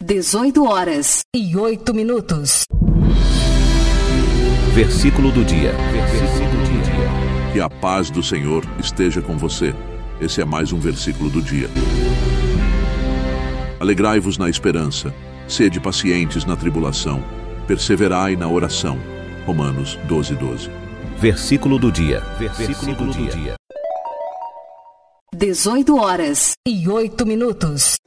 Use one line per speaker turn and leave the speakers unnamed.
18h08.
Versículo do dia.
Que a paz do Senhor esteja com você. Esse é mais um versículo do dia. Alegrai-vos na esperança, sede pacientes na tribulação, perseverai na oração. Romanos 12:12.
Versículo do dia.
18h08.